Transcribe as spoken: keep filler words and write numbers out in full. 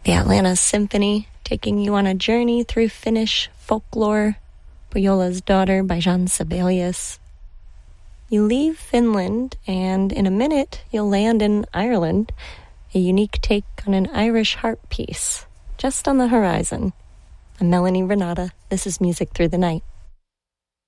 The Atlanta Symphony, taking you on a journey through Finnish folklore. Pohjola's Daughter by Jean Sibelius. You leave Finland, and in a minute, you'll land in Ireland, a unique take on an Irish harp piece, just on the horizon. I'm Melanie Renata. This is Music Through the Night.